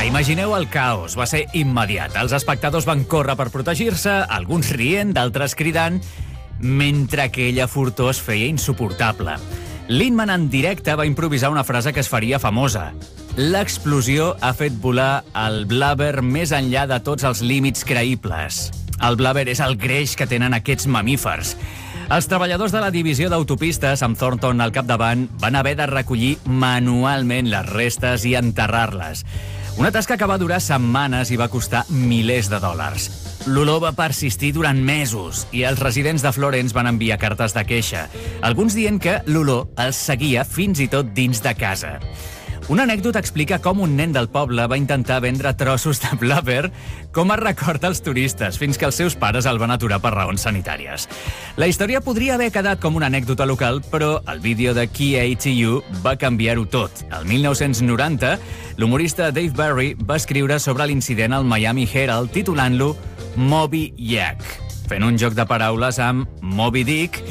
imagineu el caos. Va ser immediat. Els espectadors van córrer per protegir-se, alguns rient, d'altres cridant, mentre aquella furtor es feia insuportable. Lindemann en directe va improvisar una frase que es faria famosa. L'explosió ha fet volar el blàber més enllà de tots els límits creïbles. El blàber és el greix que tenen aquests mamífers. Els treballadors de la divisió d'autopistes, amb Thornton al capdavant, van haver de recollir manualment les restes i enterrar-les. Una tasca que va durar setmanes i va costar milers de dòlars. L'olor va persistir durant mesos i els residents de Florence van enviar cartes de queixa, alguns dient que l'olor els seguia fins i tot dins de casa. Una anècdota explica com un nen del poble va intentar vendre trossos de blàber com a record als turistes, fins que els seus pares el van aturar per raons sanitàries. La història podria haver quedat com una anècdota local, però el vídeo de KATU va canviar-ho tot. El 1990, l'humorista Dave Barry va escriure sobre l'incident al Miami Herald titulant-lo Moby Yak, fent un joc de paraules amb Moby Dick